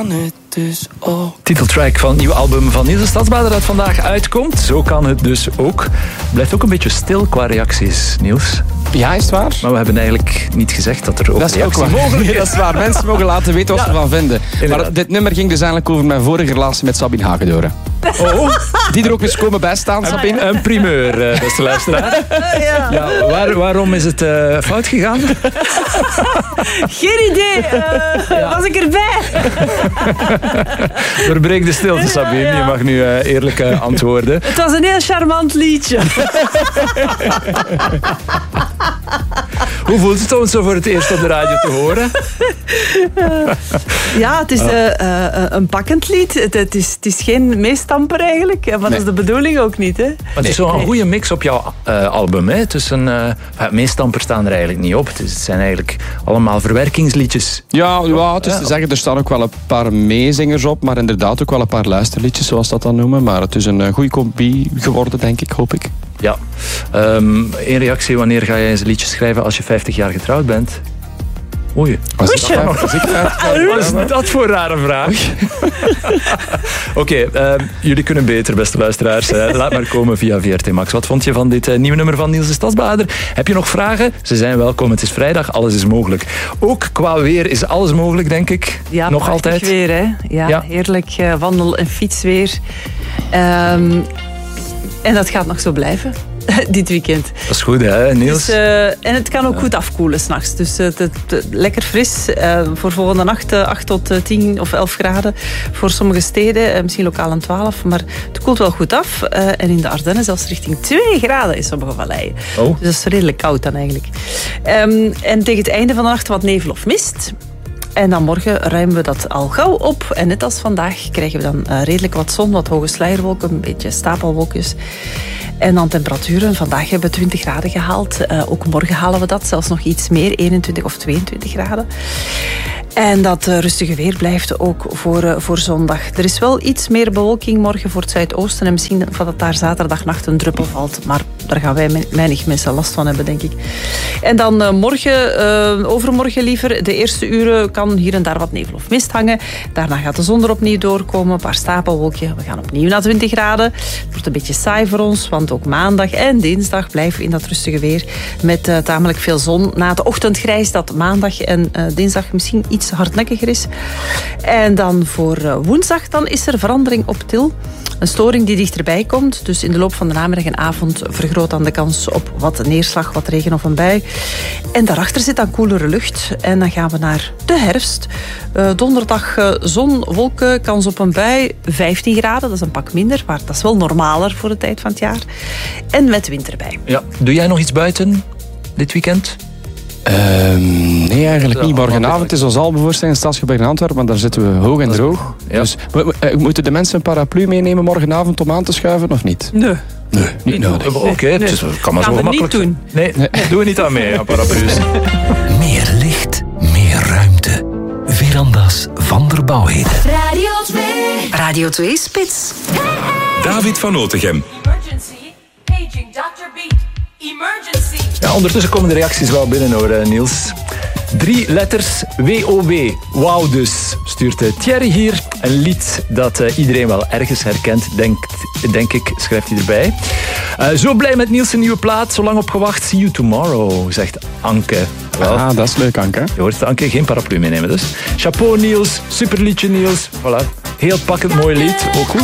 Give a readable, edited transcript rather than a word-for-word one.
Titeltrack van het nieuwe album van Niels de Stadsbader dat vandaag uitkomt. Zo kan het dus ook. Blijft ook een beetje stil qua reacties, Niels. Ja, is het waar? Maar we hebben eigenlijk niet gezegd dat er ook reacties mogelijk is. Dat is waar. Mensen mogen laten weten wat ze ervan vinden. Inderdaad. Maar dit nummer ging dus eigenlijk over mijn vorige relatie met Sabine Hagedoren. Oh, Die er ook eens komen bijstaan, Sabine. een primeur, beste luisteraar. Ja, waarom is het fout gegaan? Geen idee. Was ik erbij? Doorbreek de stilte, Sabine. Je mag nu eerlijk antwoorden. Het was een heel charmant liedje. Hoe voelt het om het zo voor het eerst op de radio te horen? Ja, het is een pakkend lied. Het is geen meestamper eigenlijk. Maar dat is de bedoeling ook niet. Hè? Maar het is zo'n goede mix op jouw album. Hè? Tussen, meestampers staan er eigenlijk niet op. Het zijn eigenlijk allemaal verwerkingsliedjes. Ja, het is te zeggen, er staan ook wel een paar meezingers op. Maar inderdaad ook wel een paar luisterliedjes, zoals dat dan noemen. Maar het is een goede combi geworden, denk ik, hoop ik. Ja. Eén reactie, wanneer ga jij eens een liedje schrijven als je 50 jaar getrouwd bent? Oei. Wat is dat voor een rare vraag? Oké, jullie kunnen beter, beste luisteraars. Laat maar komen via VRT Max. Wat vond je van dit nieuwe nummer van Niels de Stadsbader? Heb je nog vragen? Ze zijn welkom. Het is vrijdag, alles is mogelijk. Ook qua weer is alles mogelijk, denk ik. Ja, nog altijd. weer, hè? Ja. Heerlijk wandel- en fietsweer. En dat gaat nog zo blijven. Dit weekend. Dat is goed, hè, Niels? Dus, en het kan ook goed afkoelen s'nachts. Dus lekker fris. Voor volgende nacht 8 tot 10 of 11 graden. Voor sommige steden, misschien lokaal een 12. Maar het koelt wel goed af. En in de Ardennen zelfs richting 2 graden in sommige valleien. Oh. Dus dat is redelijk koud dan eigenlijk. En tegen het einde van de nacht wat nevel of mist. En dan morgen ruimen we dat al gauw op. En net als vandaag krijgen we dan redelijk wat zon, wat hoge sluierwolken, een beetje stapelwolkjes. En dan temperaturen. Vandaag hebben we 20 graden gehaald. Ook morgen halen we dat, zelfs nog iets meer, 21 of 22 graden. En dat rustige weer blijft ook voor zondag. Er is wel iets meer bewolking morgen voor het zuidoosten. En misschien dat daar zaterdagnacht een druppel valt. Maar daar gaan wij weinig mensen last van hebben, denk ik. En dan morgen, overmorgen liever. De eerste uren kan hier en daar wat nevel of mist hangen. Daarna gaat de zon er opnieuw doorkomen. Een paar stapelwolkjes. We gaan opnieuw naar 20 graden. Het wordt een beetje saai voor ons. Want ook maandag en dinsdag blijven we in dat rustige weer. Met tamelijk veel zon. Na de ochtend grijs dat maandag en dinsdag misschien iets hardnekkiger is. En dan voor woensdag dan is er verandering op til. Een storing die dichterbij komt. Dus in de loop van de namiddag en avond vergroot dan de kans op wat neerslag, wat regen of een bui. En daarachter zit dan koelere lucht. En dan gaan we naar de herfst. Donderdag zon, wolken, kans op een bui. 15 graden, dat is een pak minder. Maar dat is wel normaler voor de tijd van het jaar. En met wind erbij. Ja. Doe jij nog iets buiten dit weekend? Nee, eigenlijk niet. Morgenavond is ons albevoorstelling in het Stadsgeberg in Antwerpen, maar daar zitten we hoog en droog. Ja. Dus moeten de mensen een paraplu meenemen morgenavond om aan te schuiven of niet? Nee. Nee, niet nodig. Oké, het kan maar Gaan zo we gemakkelijk niet doen. Nee, doen we niet aan mee, aan paraplu's. Meer licht, meer ruimte. Veranda's van der Bouwheden. Radio 2. Radio 2 Spits. David van Otegem. Emergency. Paging Dr. Beat. Emergency. Ja, ondertussen komen de reacties wel binnen hoor, Niels. 3 letters, WOW. Wauw dus, stuurt Thierry hier. Een lied dat iedereen wel ergens herkent, denk ik, schrijft hij erbij. Zo blij met Niels' nieuwe plaat, zo lang op gewacht. See you tomorrow, zegt Anke. Wel, Dat is leuk, Anke. je hoort Anke, geen paraplu meenemen dus. Chapeau Niels, super liedje Niels. Voilà, heel pakkend mooi lied, ook goed.